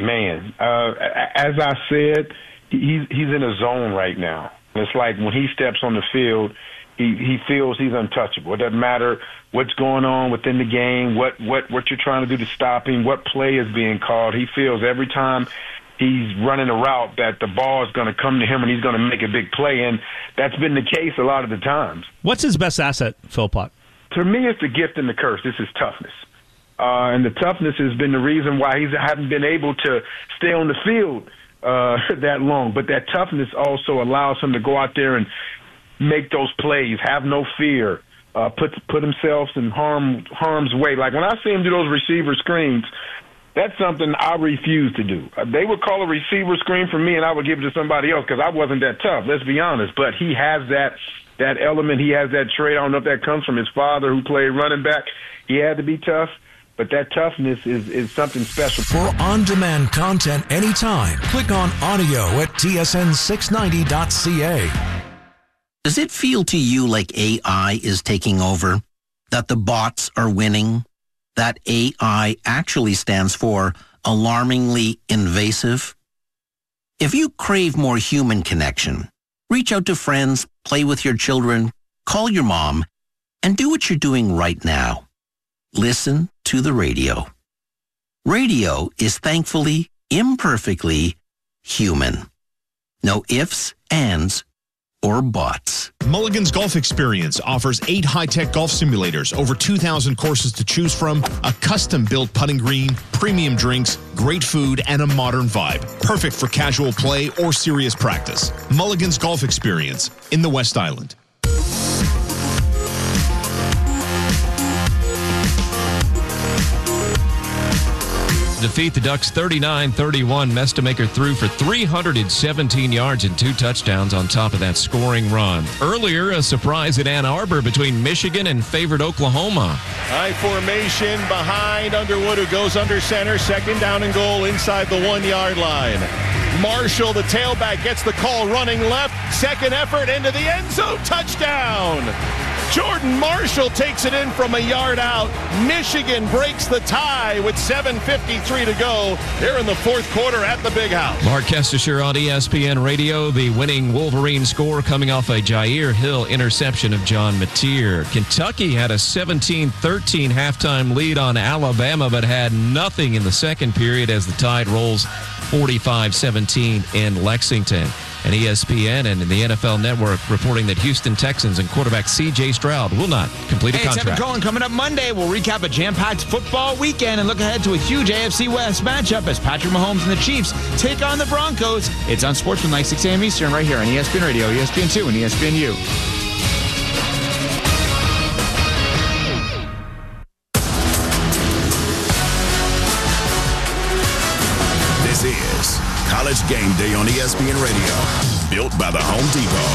Man, as I said, he's in a zone right now. It's like when he steps on the field, he feels he's untouchable. It doesn't matter what's going on within the game, what you're trying to do to stop him, what play is being called. He feels every time he's running a route that the ball is going to come to him and he's going to make a big play, and that's been the case a lot of the times. What's his best asset, Philpott? To me, it's the gift and the curse. This is toughness. And the toughness has been the reason why he hasn't been able to stay on the field that long. But that toughness also allows him to go out there and make those plays, have no fear, put himself in harm's way. Like when I see him do those receiver screens, that's something I refuse to do. They would call a receiver screen for me, and I would give it to somebody else because I wasn't that tough, let's be honest. But he has that element. He has that trait. I don't know if that comes from his father who played running back. He had to be tough. But that toughness is something special. For on-demand content anytime, click on audio at tsn690.ca. Does it feel to you like AI is taking over? That the bots are winning? That AI actually stands for alarmingly invasive? If you crave more human connection, reach out to friends, play with your children, call your mom, and do what you're doing right now. Listen to the radio. Radio is thankfully, imperfectly human. No ifs, ands, or buts. Mulligan's Golf Experience offers 8 high-tech golf simulators, over 2,000 courses to choose from, a custom-built putting green, premium drinks, great food, and a modern vibe. Perfect for casual play or serious practice. Mulligan's Golf Experience in the West Island. Defeat the Ducks 39-31. Mestemaker threw for 317 yards and 2 touchdowns on top of that scoring run. Earlier, a surprise at Ann Arbor between Michigan and favored Oklahoma. High formation behind Underwood, who goes under center. Second down and goal inside the 1-yard line. Marshall, the tailback, gets the call running left. Second effort into the end zone. Touchdown. Jordan Marshall takes it in from a yard out. Michigan breaks the tie with 7:53 to go here in the fourth quarter at the Big House. Mark Kestisher on ESPN Radio. The winning Wolverine score coming off a Jair Hill interception of John Mateer. Kentucky had a 17-13 halftime lead on Alabama, but had nothing in the second period as the Tide rolls 45-17 in Lexington. And ESPN and the NFL Network reporting that Houston Texans and quarterback C.J. Stroud will not complete a contract. It's Evan Cohen coming up Monday. We'll recap a jam-packed football weekend and look ahead to a huge AFC West matchup as Patrick Mahomes and the Chiefs take on the Broncos. It's on Sportsmanlike 6 a.m. Eastern right here on ESPN Radio, ESPN2, and ESPNU. This is College Game Day on ESPN Radio, built by the Home Depot.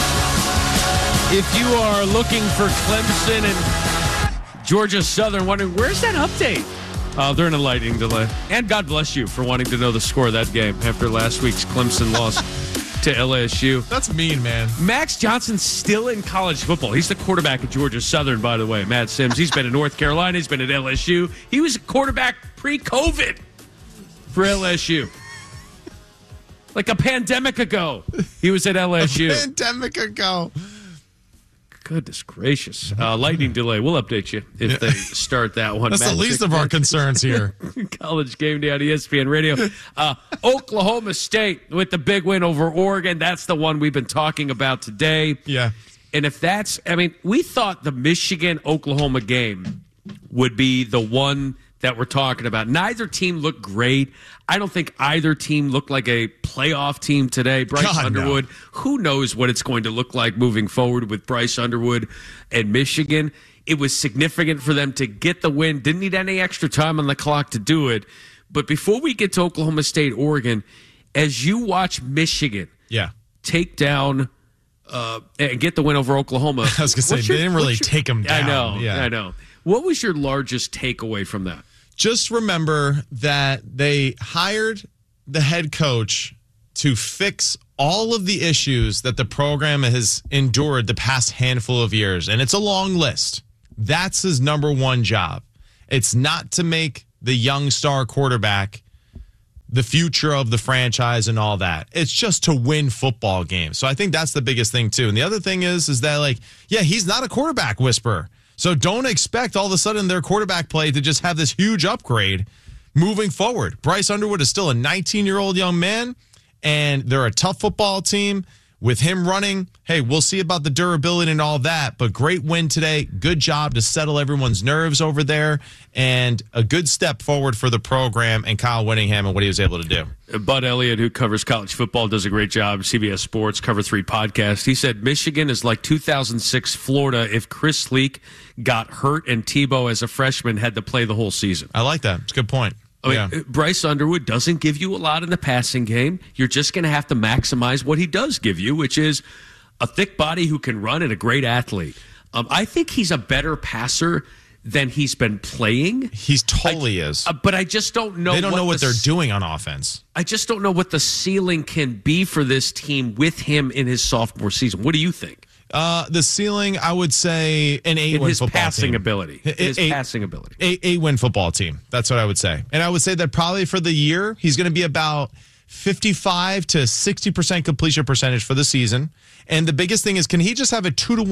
If you are looking for Clemson and Georgia Southern, wondering, where's that update? They're in a lightning delay. And God bless you for wanting to know the score of that game after last week's Clemson loss to LSU. That's mean, man. Max Johnson's still in college football. He's the quarterback at Georgia Southern, by the way. Matt Sims. He's been at North Carolina. He's been at LSU. He was a quarterback pre-COVID for LSU. Like a pandemic ago, he was at LSU. A pandemic ago. Goodness gracious. Lightning delay. We'll update you if they start that one. That's the least of our concerns here. College Game Day on ESPN Radio. Oklahoma State with the big win over Oregon. That's the one we've been talking about today. Yeah. And if that's, we thought the Michigan-Oklahoma game would be the one that we're talking about. Neither team looked great. I don't think either team looked like a playoff team today. Bryce Underwood, who knows what it's going to look like moving forward with Bryce Underwood and Michigan. It was significant for them to get the win. Didn't need any extra time on the clock to do it. But before we get to Oklahoma State, Oregon, as you watch Michigan take down and get the win over Oklahoma. I was going to say, they didn't really take them down. I know. What was your largest takeaway from that? Just remember that they hired the head coach to fix all of the issues that the program has endured the past handful of years. And it's a long list. That's his number one job. It's not to make the young star quarterback the future of the franchise and all that. It's just to win football games. So I think that's the biggest thing too. And the other thing is that, like, yeah, he's not a quarterback whisperer. So don't expect all of a sudden their quarterback play to just have this huge upgrade moving forward. Bryce Underwood is still a 19-year-old young man, and they're a tough football team. With him running, hey, we'll see about the durability and all that, but great win today. Good job to settle everyone's nerves over there, and a good step forward for the program and Kyle Whittingham and what he was able to do. Bud Elliott, who covers college football, does a great job. CBS Sports Cover 3 podcast. He said Michigan is like 2006 Florida if Chris Leak got hurt and Tebow as a freshman had to play the whole season. I like that. It's a good point. I mean, Bryce Underwood doesn't give you a lot in the passing game. You're just going to have to maximize what he does give you, which is a thick body who can run and a great athlete. I think he's a better passer than he's been playing. He totally is. But I just don't know. They don't know what they're doing on offense. I just don't know what the ceiling can be for this team with him in his sophomore season. What do you think? The ceiling, I would say, an 8-win football passing team. Ability. His passing ability. 8-win football team. That's what I would say. And I would say that probably for the year, he's going to be about 55 to 60% completion percentage for the season. And the biggest thing is, can he just have a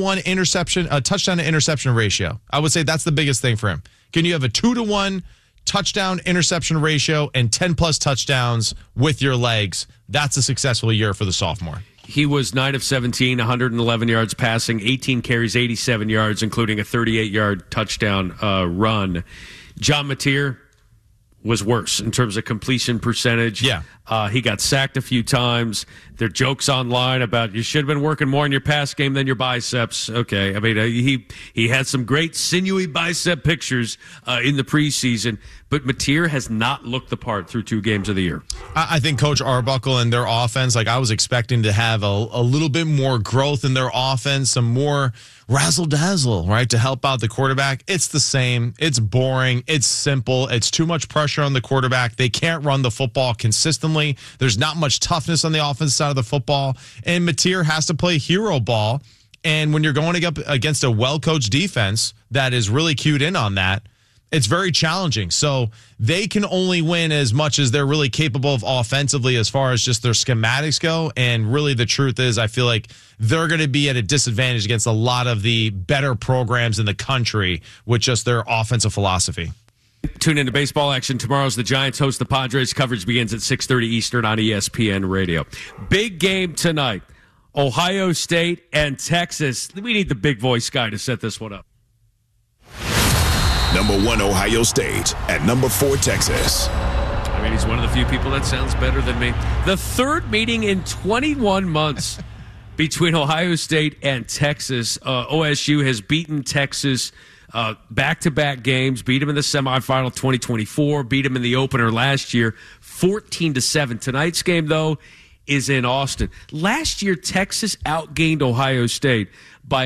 2-to-1 touchdown to interception ratio? I would say that's the biggest thing for him. Can you have a 2-to-1 touchdown interception ratio and 10-plus touchdowns with your legs? That's a successful year for the sophomore. He was 9 of 17, 111 yards passing, 18 carries, 87 yards, including a 38-yard touchdown run. John Mateer was worse in terms of completion percentage. Yeah. He got sacked a few times. There are jokes online about you should have been working more on your pass game than your biceps. Okay. I mean, he had some great sinewy bicep pictures in the preseason, but Mateer has not looked the part through 2 games of the year. I think Coach Arbuckle and their offense, like I was expecting to have a little bit more growth in their offense, some more razzle-dazzle, right, to help out the quarterback. It's the same. It's boring. It's simple. It's too much pressure on the quarterback. They can't run the football consistently. There's not much toughness on the offensive side of the football. And Mateer has to play hero ball. And when you're going up against a well-coached defense that is really cued in on that, it's very challenging. So they can only win as much as they're really capable of offensively as far as just their schematics go. And really the truth is I feel like they're going to be at a disadvantage against a lot of the better programs in the country with just their offensive philosophy. Tune into baseball action tomorrow as the Giants host the Padres. Coverage begins at 6:30 Eastern on ESPN Radio. Big game tonight. Ohio State and Texas. We need the big voice guy to set this one up. Number 1, Ohio State. At number 4, Texas. I mean, he's one of the few people that sounds better than me. The third meeting in 21 months between Ohio State and Texas. OSU has beaten Texas back-to-back games, beat them in the semifinal 2024, beat them in the opener last year, 14-7. Tonight's game, though, is in Austin. Last year, Texas outgained Ohio State by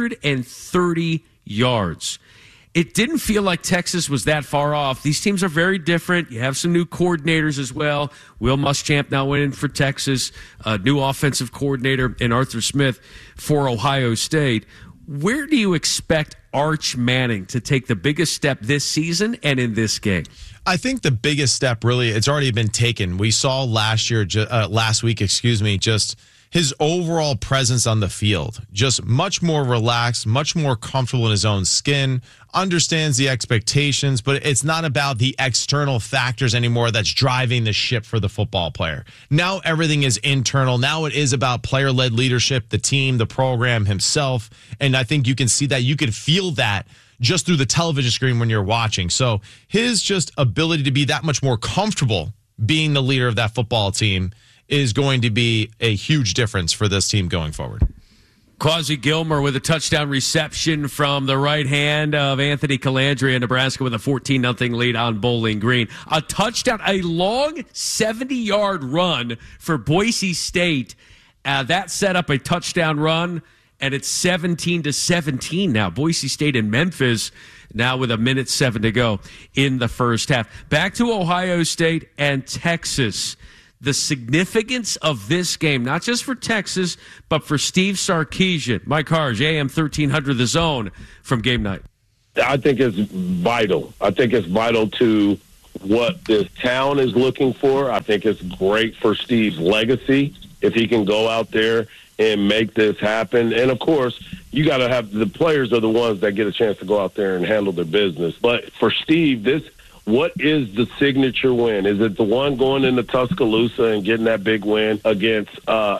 130 yards. It didn't feel like Texas was that far off. These teams are very different. You have some new coordinators as well. Will Muschamp now went in for Texas, new offensive coordinator, and Arthur Smith for Ohio State. Where do you expect Arch Manning to take the biggest step this season and in this game? I think the biggest step, really, it's already been taken. We saw last week, just his overall presence on the field. Just much more relaxed, much more comfortable in his own skin, understands the expectations, but it's not about the external factors anymore that's driving the ship for the football player. Now everything is internal. Now it is about player-led leadership, the team, the program, himself. And I think you can see that. You can feel that just through the television screen when you're watching. So his just ability to be that much more comfortable being the leader of that football team is going to be a huge difference for this team going forward. Quasi Gilmer with a touchdown reception from the right hand of Anthony Calandria, Nebraska with a 14-0 lead on Bowling Green. A touchdown, a long 70-yard run for Boise State. That set up a touchdown run, and it's 17-17 now. Boise State and Memphis now with 1:07 to go in the first half. Back to Ohio State and Texas. The significance of this game, not just for Texas, but for Steve Sarkisian. Mike Harge, AM 1300 The Zone from game night. I think it's vital. I think it's vital to what this town is looking for. I think it's great for Steve's legacy if he can go out there and make this happen. And, of course, you got to have the players are the ones that get a chance to go out there and handle their business. But for Steve, what is the signature win? Is it the one going into Tuscaloosa and getting that big win against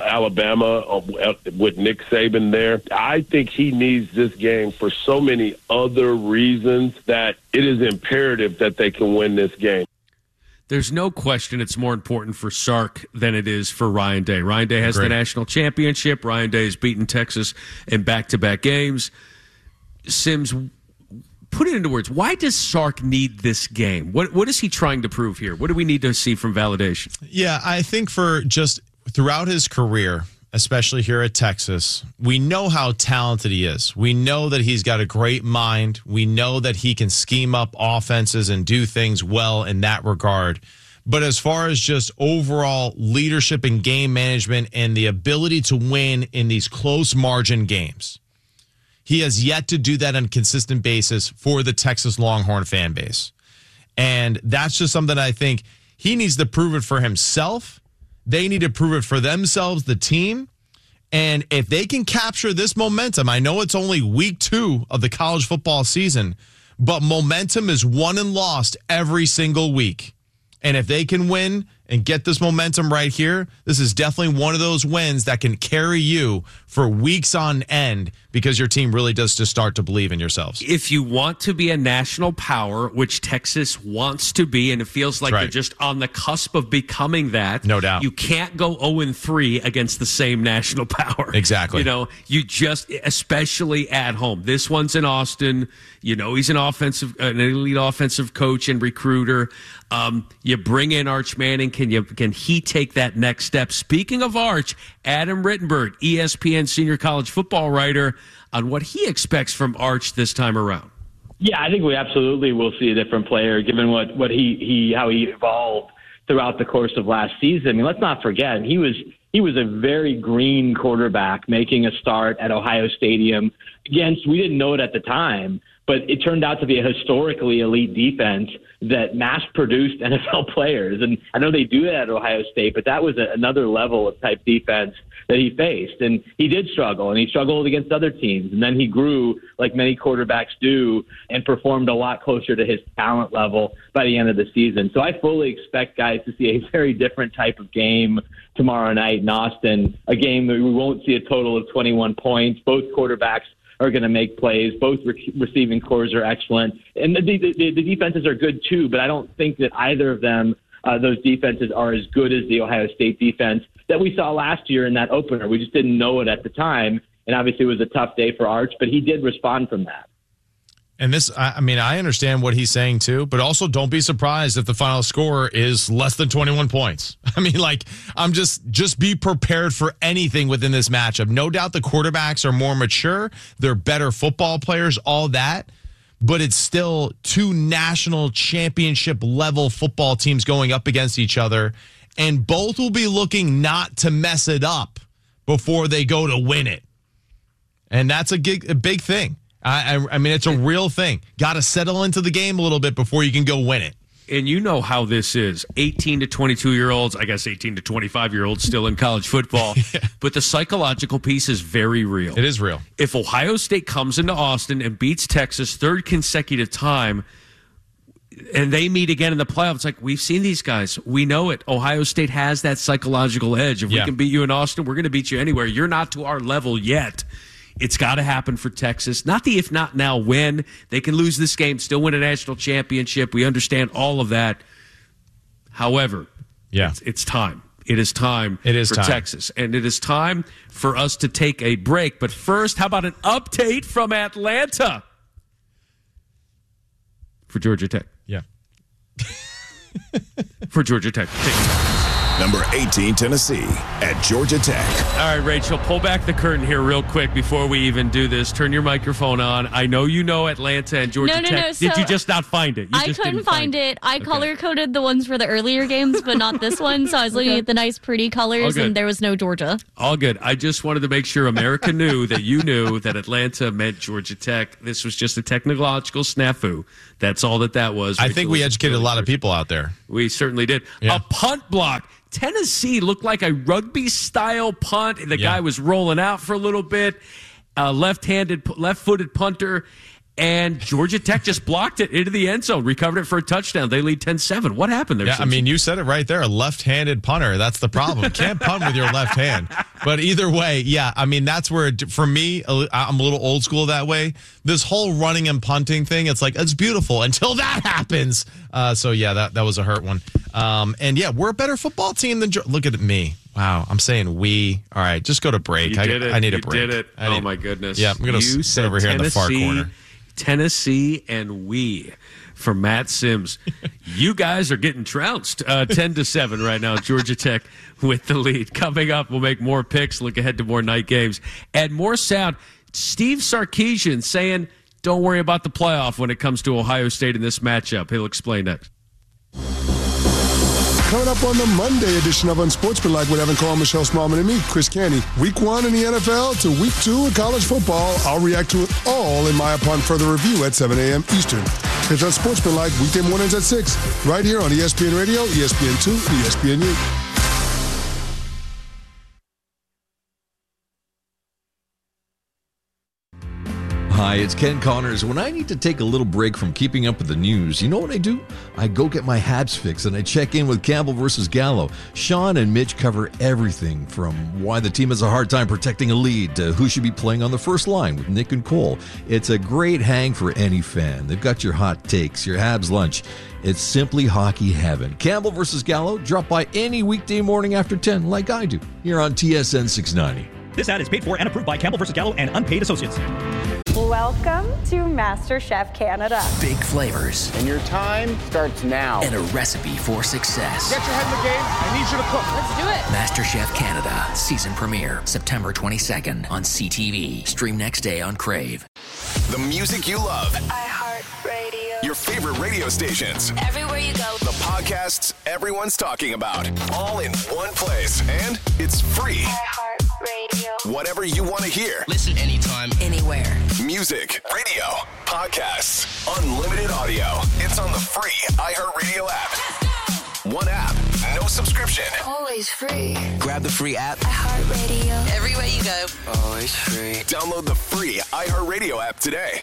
Alabama with Nick Saban there? I think he needs this game for so many other reasons that it is imperative that they can win this game. There's no question it's more important for Sark than it is for Ryan Day. Ryan Day has the national championship. Ryan Day has beaten Texas in back-to-back games. Sims, put it into words. Why does Sark need this game? What is he trying to prove here? What do we need to see from validation? Yeah, I think for just throughout his career, especially here at Texas, we know how talented he is. We know that he's got a great mind. We know that he can scheme up offenses and do things well in that regard. But as far as just overall leadership and game management and the ability to win in these close margin games, he has yet to do that on a consistent basis for the Texas Longhorn fan base. And that's just something I think he needs to prove it for himself. They need to prove it for themselves, the team. And if they can capture this momentum, I know it's only week 2 of the college football season, but momentum is won and lost every single week. And if they can win and get this momentum right here, this is definitely one of those wins that can carry you for weeks on end because your team really does just start to believe in yourselves. If you want to be a national power, which Texas wants to be, and it feels like they're just on the cusp of becoming that, no doubt, you can't go 0-3 against the same national power. Exactly. You know, you just, especially at home. This one's in Austin. You know, he's an elite offensive coach and recruiter. You bring in Arch Manning. Can he take that next step? Speaking of Arch, Adam Rittenberg, ESPN senior college football writer, on what he expects from Arch this time around. Yeah, I think we absolutely will see a different player given what he how he evolved throughout the course of last season. I mean, let's not forget he was a very green quarterback making a start at Ohio Stadium against, we didn't know it at the time, but it turned out to be a historically elite defense that mass-produced NFL players. And I know they do that at Ohio State, but that was another level of type defense that he faced. And he did struggle, and he struggled against other teams. And then he grew, like many quarterbacks do, and performed a lot closer to his talent level by the end of the season. So I fully expect guys to see a very different type of game tomorrow night in Austin, a game that we won't see a total of 21 points. Both quarterbacks are going to make plays. Both receiving cores are excellent. And the defenses are good too, but I don't think that either of them, those defenses, are as good as the Ohio State defense that we saw last year in that opener. We just didn't know it at the time. And obviously it was a tough day for Arch, but he did respond from that. And this, I mean, I understand what he's saying too, but also don't be surprised if the final score is less than 21 points. I mean, like, I'm just be prepared for anything within this matchup. No doubt the quarterbacks are more mature. They're better football players, all that. But it's still 2 national championship level football teams going up against each other. And both will be looking not to mess it up before they go to win it. And that's a big thing. I mean, it's a real thing. Got to settle into the game a little bit before you can go win it. And you know how this is. 18 to 22-year-olds, I guess 18 to 25-year-olds still in college football. Yeah. But the psychological piece is very real. It is real. If Ohio State comes into Austin and beats Texas 3rd consecutive time, and they meet again in the playoffs, it's like, we've seen these guys. We know it. Ohio State has that psychological edge. If we can beat you in Austin, we're going to beat you anywhere. You're not to our level yet. It's got to happen for Texas. Not the if not now when. They can lose this game, still win a national championship. We understand all of that. However, it's time. It is time for Texas. And it is time for us to take a break. But first, how about an update from Atlanta for Georgia Tech? Yeah. For Georgia Tech. Number 18, Tennessee at Georgia Tech. All right, Rachel, pull back the curtain here real quick before we even do this. Turn your microphone on. I know you know Atlanta and Georgia Tech. No. Did you just not find it? I couldn't find it. I color-coded the ones for the earlier games, but not this one. So I was looking at the nice, pretty colors, and there was no Georgia. All good. I just wanted to make sure America knew that you knew that Atlanta meant Georgia Tech. This was just a technological snafu. That's all that was. I think we educated a lot of people out there. We certainly did. Yeah. A punt block. Tennessee looked like a rugby-style punt. The guy was rolling out for a little bit. Left-footed punter. And Georgia Tech just blocked it into the end zone, recovered it for a touchdown. They lead 10-7. What happened there? Yeah, I mean, you said it right there. A left-handed punter. That's the problem. Can't punt with your left hand. But either way, yeah, I mean, that's where, for me, I'm a little old school that way. This whole running and punting thing, it's like, it's beautiful until that happens. So, yeah, that was a hurt one. And, yeah, we're a better football team than Look at me. Wow, I'm saying we. All right, just go to break. I need a break. You did it. Oh, my goodness. Yeah, I'm going to sit over here in the far corner. Tennessee and we for Matt Sims. You guys are getting trounced 10-7 right now. Georgia Tech with the lead. Coming up, we'll make more picks, look ahead to more night games, and more sound. Steve Sarkisian saying, don't worry about the playoff when it comes to Ohio State in this matchup. He'll explain next. Coming up on the Monday edition of Unsportsmanlike with Evan Cole, Michelle Smallman, and me, Chris Canty. Week 1 in the NFL to Week 2 in college football. I'll react to it all in my upon further review at 7 a.m. Eastern. It's Unsportsmanlike weekday mornings at 6, right here on ESPN Radio, ESPN2, ESPNU. Hi, it's Ken Connors. When I need to take a little break from keeping up with the news, you know what I do? I go get my Habs fix and I check in with Campbell versus Gallo. Sean and Mitch cover everything from why the team has a hard time protecting a lead to who should be playing on the first line with Nick and Cole. It's a great hang for any fan. They've got your hot takes, your Habs lunch. It's simply hockey heaven. Campbell versus Gallo, drop by any weekday morning after 10 like I do here on TSN 690. This ad is paid for and approved by Campbell versus Gallo and unpaid associates. Welcome to MasterChef Canada. Big flavors. And your time starts now. And a recipe for success. Get your head in the game. I need you to cook. Let's do it. MasterChef Canada. Season premiere, September 22nd on CTV. Stream next day on Crave. The music you love. iHeartRadio. Your favorite radio stations. Everywhere you go. The podcasts everyone's talking about. All in one place. And it's free. iHeartRadio. Whatever you want to hear. Listen anytime, anywhere. Music, radio, podcasts, unlimited audio. It's on the free iHeartRadio app. One app, no subscription. Always free. Grab the free app. iHeartRadio. Everywhere you go. Always free. Download the free iHeartRadio app today.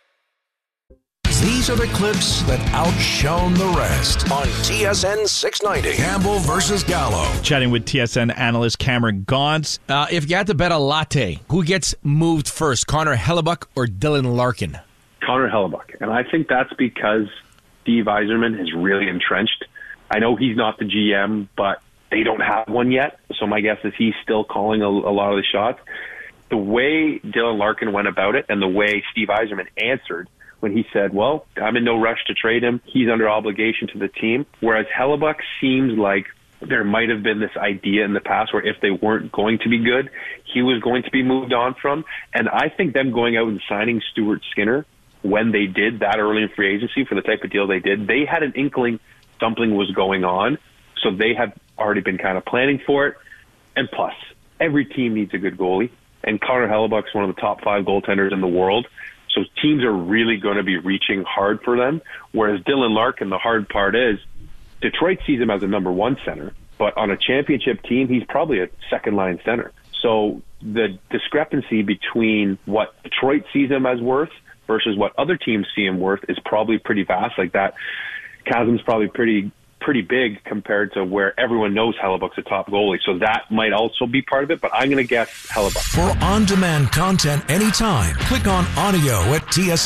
These are the clips that outshone the rest on TSN 690. Campbell versus Gallo. Chatting with TSN analyst Cameron Gaunce. If you had to bet a latte, who gets moved first, Connor Hellebuyck or Dylan Larkin? Connor Hellebuyck. And I think that's because Steve Yzerman is really entrenched. I know he's not the GM, but they don't have one yet. So my guess is he's still calling a lot of the shots. The way Dylan Larkin went about it and the way Steve Yzerman answered when he said, well, I'm in no rush to trade him. He's under obligation to the team. Whereas Hellebuyck seems like there might have been this idea in the past where if they weren't going to be good, he was going to be moved on from. And I think them going out and signing Stuart Skinner when they did that early in free agency for the type of deal they did, they had an inkling something was going on. So they had already been kind of planning for it. And plus, every team needs a good goalie. And Connor Hellebuyck's one of the top 5 goaltenders in the world. So teams are really going to be reaching hard for them. Whereas Dylan Larkin, the hard part is Detroit sees him as a number 1 center, but on a championship team, he's probably a second-line center. So the discrepancy between what Detroit sees him as worth versus what other teams see him worth is probably pretty vast. Like that chasm's probably pretty big compared to where everyone knows Hellebuyck's a top goalie. So that might also be part of it, but I'm going to guess Hellebuyck. For on-demand content anytime, click on audio at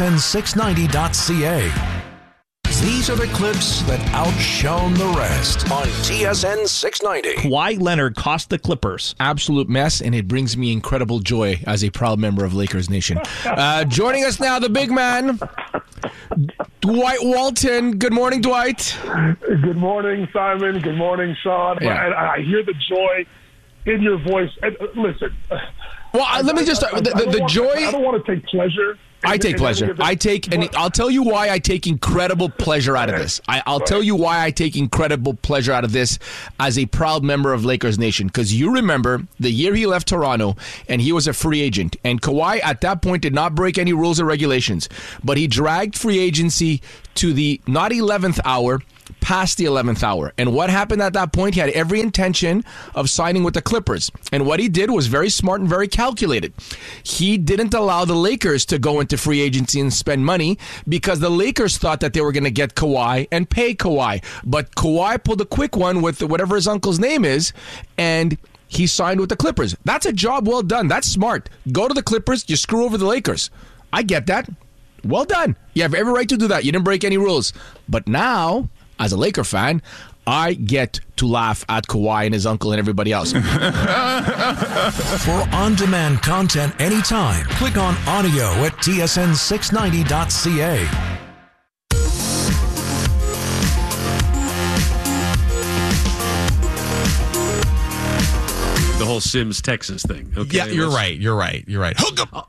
tsn690.ca. These are the clips that outshone the rest on TSN 690. Kawhi Leonard cost the Clippers. Absolute mess, and it brings me incredible joy as a proud member of Lakers Nation. Joining us now, the big man, Dwight Walton. Good morning, Dwight. Good morning, Simon. Good morning, Sean. Yeah. I hear the joy in your voice. And, listen. Well, let me just start. The joy. I don't want to take pleasure. I take pleasure. And I'll tell you why I take incredible pleasure out of this. I'll tell you why I take incredible pleasure out of this as a proud member of Lakers Nation. Because you remember the year he left Toronto and he was a free agent. And Kawhi at that point did not break any rules or regulations. But he dragged free agency to the not 11th hour, past the 11th hour. And what happened at that point? He had every intention of signing with the Clippers. And what he did was very smart and very calculated. He didn't allow the Lakers to go into free agency and spend money because the Lakers thought that they were going to get Kawhi and pay Kawhi. But Kawhi pulled a quick one with whatever his uncle's name is, and he signed with the Clippers. That's a job well done. That's smart. Go to the Clippers, you screw over the Lakers. I get that. Well done. You have every right to do that. You didn't break any rules. But now, as a Laker fan, I get to laugh at Kawhi and his uncle and everybody else. For on-demand content anytime, click on audio at tsn690.ca. The whole Sims, Texas thing. Okay, yeah, you're right. Hook up.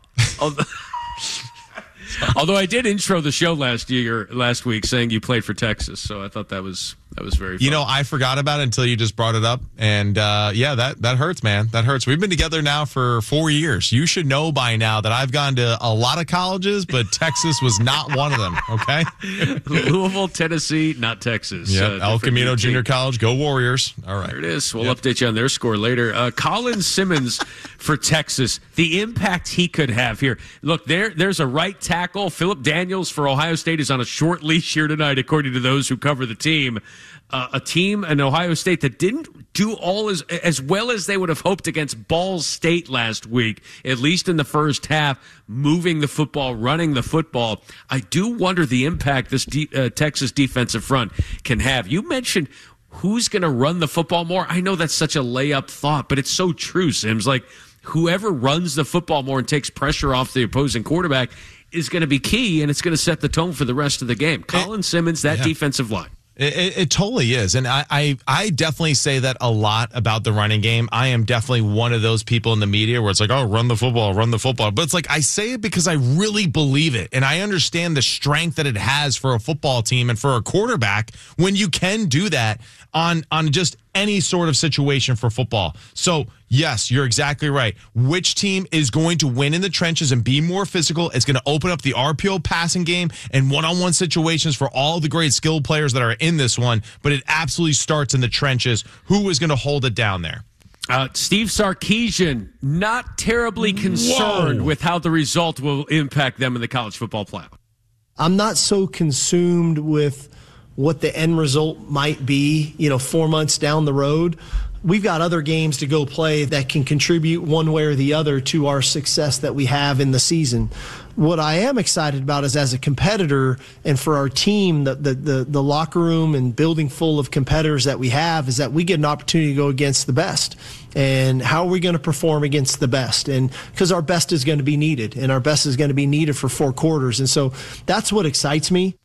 Although I did intro the show last week saying you played for Texas, so I thought that was very fun. You know, I forgot about it until you just brought it up, and that hurts, man. That hurts. We've been together now for 4 years. You should know by now that I've gone to a lot of colleges, but Texas was not one of them. Okay, Louisville, Tennessee, not Texas. Yeah, El Camino Junior College. Go Warriors! All right, there it is. We'll update you on their score later. Colin Simmons for Texas. The impact he could have here. Look, there's a right tackle. Philip Daniels for Ohio State is on a short leash here tonight, according to those who cover the team. A team in Ohio State that didn't do all as well as they would have hoped against Ball State last week, at least in the first half, moving the football, running the football. I do wonder the impact this Texas defensive front can have. You mentioned who's going to run the football more. I know that's such a layup thought, but it's so true, Sims. Like, whoever runs the football more and takes pressure off the opposing quarterback is going to be key, and it's going to set the tone for the rest of the game. Colin Simmons, that defensive line. It totally is. And I definitely say that a lot about the running game. I am definitely one of those people in the media where it's like, oh, run the football. But it's like I say it because I really believe it. And I understand the strength that it has for a football team and for a quarterback when you can do that on just any sort of situation for football. So, yes, you're exactly right. Which team is going to win in the trenches and be more physical? It's going to open up the RPO passing game and one-on-one situations for all the great skilled players that are in this one, but it absolutely starts in the trenches. Who is going to hold it down there? Steve Sarkisian, not terribly concerned with how the result will impact them in the college football playoff. I'm not so consumed with what the end result might be, 4 months down the road. We've got other games to go play that can contribute one way or the other to our success that we have in the season. What I am excited about is as a competitor and for our team, the locker room and building full of competitors that we have is that we get an opportunity to go against the best. And how are we going to perform against the best? And because our best is going to be needed, and our best is going to be needed for 4 quarters. And so that's what excites me.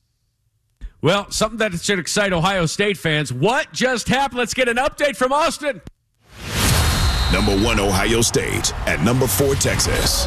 Well, something that should excite Ohio State fans. What just happened? Let's get an update from Austin. Number 1, Ohio State. At number 4, Texas.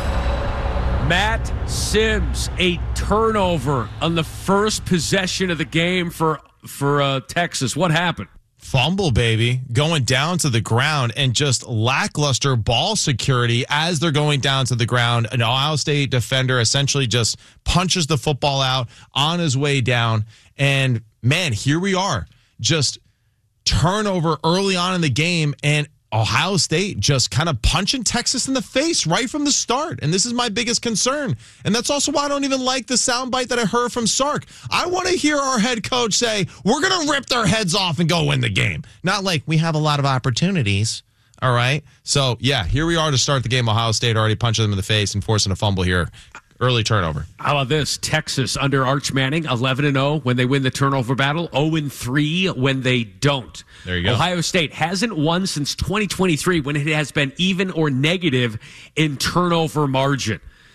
Matt Sims, a turnover on the first possession of the game for Texas. What happened? Fumble, baby, going down to the ground and just lackluster ball security as they're going down to the ground. An Ohio State defender essentially just punches the football out on his way down. And, man, here we are. Just turnover early on in the game, and Ohio State just kind of punching Texas in the face right from the start. And this is my biggest concern. And that's also why I don't even like the soundbite that I heard from Sark. I want to hear our head coach say, we're going to rip their heads off and go win the game. Not like we have a lot of opportunities. All right. So, yeah, here we are to start the game. Ohio State already punching them in the face and forcing a fumble here. Early turnover. How about this? Texas under Arch Manning, 11-0 when they win the turnover battle, 0-3 when they don't. There you go. Ohio State hasn't won since 2023 when it has been even or negative in turnover margin.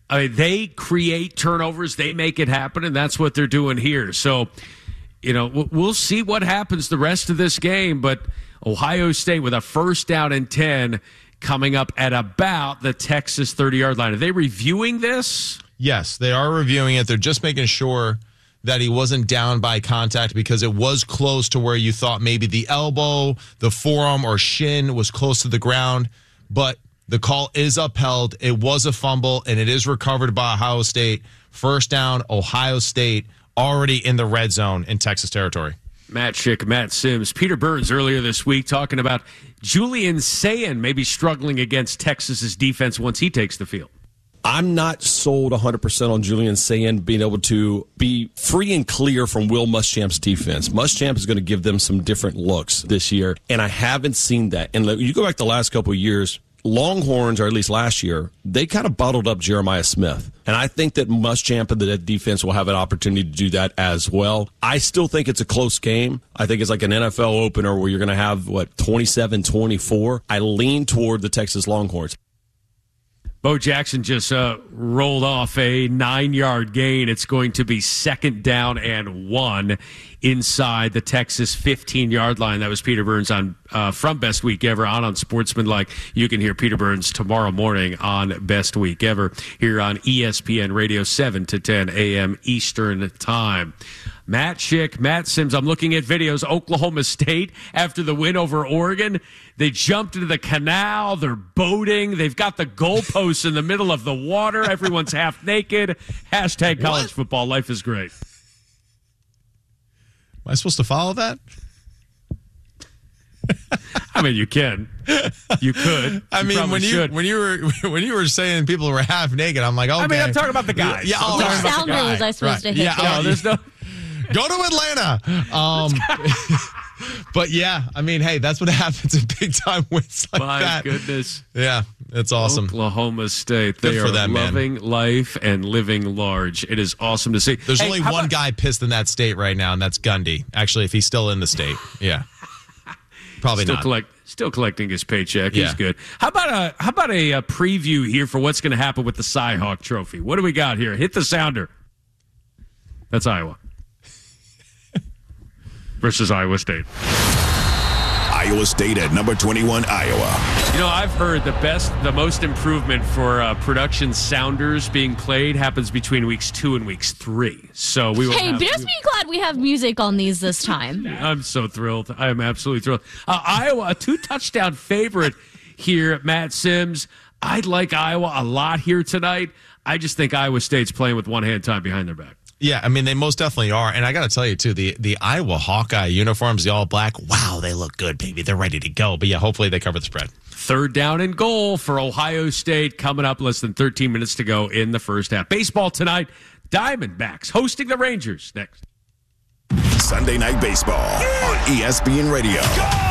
I mean, they create turnovers, they make it happen, and that's what they're doing here. So, we'll see what happens the rest of this game, but Ohio State with a 1st down and 10 coming up at about the Texas 30-yard line. Are they reviewing this? Yes, they are reviewing it. They're just making sure that he wasn't down by contact because it was close to where you thought maybe the elbow, the forearm, or shin was close to the ground. But the call is upheld. It was a fumble, and it is recovered by Ohio State. 1st down, Ohio State already in the red zone in Texas territory. Matt Schick, Matt Sims, Peter Burns earlier this week talking about Julian Sayin maybe struggling against Texas's defense once he takes the field. I'm not sold 100% on Julian Sayin being able to be free and clear from Will Muschamp's defense. Muschamp is going to give them some different looks this year, and I haven't seen that. And you go back the last couple of years, Longhorns, or at least last year, they kind of bottled up Jeremiah Smith. And I think that Muschamp and the defense will have an opportunity to do that as well. I still think it's a close game. I think it's like an NFL opener where you're going to have, 27-24. I lean toward the Texas Longhorns. Bo Jackson just rolled off a 9-yard gain. It's going to be 2nd down and 1 inside the Texas 15-yard line. That was Peter Burns on from Best Week Ever on Sportsmanlike. You can hear Peter Burns tomorrow morning on Best Week Ever here on ESPN Radio, 7 to 10 a.m. Eastern Time. Matt Schick, Matt Sims, I'm looking at videos. Oklahoma State, after the win over Oregon, they jumped into the canal. They're boating. They've got the goalposts in the middle of the water. Everyone's half naked. Hashtag college football. Life is great. Am I supposed to follow that? I mean, you can. You could. I mean, when you were saying people were half naked, I'm like, okay. I mean, I'm talking about the guys. Yeah, which sound was I supposed to hit? Yeah, no, there's no. Go to Atlanta. But yeah, I mean, hey, that's what happens in big time wins like that. My goodness. Yeah, it's awesome. Oklahoma State. They are loving life and living large. It is awesome to see. There's only one guy pissed in that state right now, and that's Gundy. Actually, if he's still in the state. Yeah. Probably not. Still collecting his paycheck. He's good. How about a preview here for what's going to happen with the Cy-Hawk Trophy? What do we got here? Hit the sounder. That's Iowa. Versus Iowa State. Iowa State at number 21, Iowa. You know, I've heard the most improvement for production sounders being played happens between weeks 2 and weeks 3. So we will. Hey, just be glad we have music on these this time. I'm so thrilled. I am absolutely thrilled. Iowa, a 2-touchdown favorite here at Matt Sims. I'd like Iowa a lot here tonight. I just think Iowa State's playing with one hand tied behind their back. Yeah, I mean, they most definitely are. And I got to tell you, too, the Iowa Hawkeye uniforms, the all black, wow, they look good, baby. They're ready to go. But yeah, hopefully they cover the spread. 3rd down and goal for Ohio State coming up less than 13 minutes to go in the first half. Baseball tonight, Diamondbacks hosting the Rangers next. Sunday Night Baseball on ESPN Radio.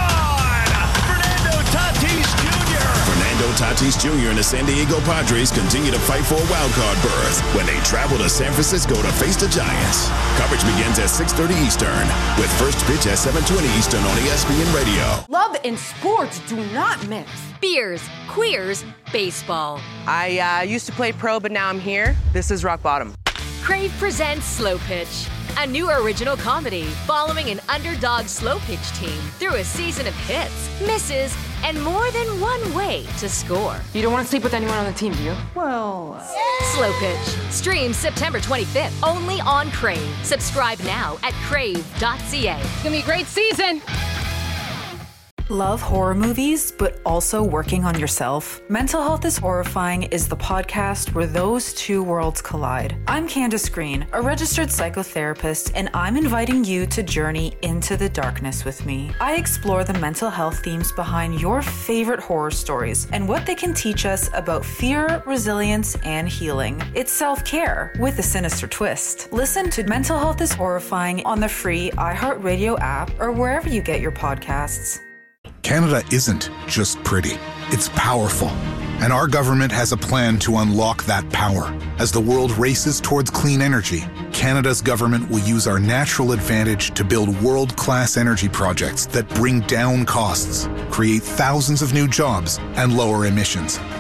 Fernando Tatis Jr. and the San Diego Padres continue to fight for a wildcard berth when they travel to San Francisco to face the Giants. Coverage begins at 6:30 Eastern with first pitch at 7:20 Eastern on ESPN Radio. Love and sports do not mix. Beers, queers, baseball. I used to play pro, but now I'm here. This is rock bottom. Crave presents Slow Pitch, a new original comedy following an underdog slow pitch team through a season of hits, misses, and more than one way to score. You don't want to sleep with anyone on the team, do you? Well... Slow Pitch. Streams September 25th, only on Crave. Subscribe now at crave.ca. It's going to be a great season. Love horror movies, but also working on yourself? Mental Health is Horrifying is the podcast where those two worlds collide. I'm Candace Green, a registered psychotherapist, and I'm inviting you to journey into the darkness with me. I explore the mental health themes behind your favorite horror stories and what they can teach us about fear, resilience, and healing. It's self-care with a sinister twist. Listen to Mental Health is Horrifying on the free iHeartRadio app or wherever you get your podcasts. Canada isn't just pretty, it's powerful. And our government has a plan to unlock that power. As the world races towards clean energy, Canada's government will use our natural advantage to build world-class energy projects that bring down costs, create thousands of new jobs, and lower emissions.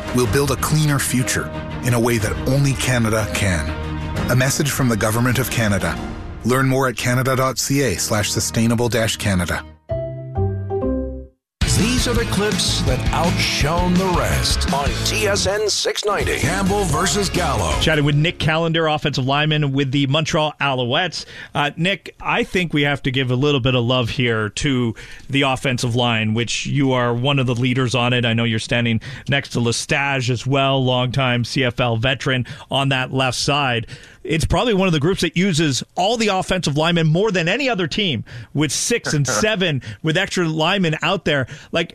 we'll build a cleaner future in a way that only Canada can. A message from the Government of Canada. Learn more at canada.ca/sustainable-Canada. These are the clips that outshone the rest on TSN 690. Campbell versus Gallo. Chatting with Nick Callender, offensive lineman with the Montreal Alouettes. Nick, I think we have to give a little bit of love here to the offensive line, which you are one of the leaders on it. I know you're standing next to Lestage as well, longtime CFL veteran on that left side. It's probably one of the groups that uses all the offensive linemen more than any other team, with 6 and 7 with extra linemen out there. Like,